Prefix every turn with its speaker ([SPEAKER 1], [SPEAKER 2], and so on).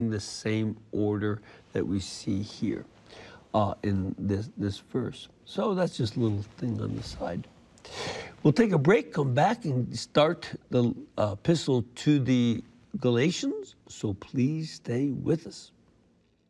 [SPEAKER 1] the same order that we see here in this verse. So that's just a little thing on the side. We'll take a break, come back, and start the epistle to the Galatians. So please stay with us.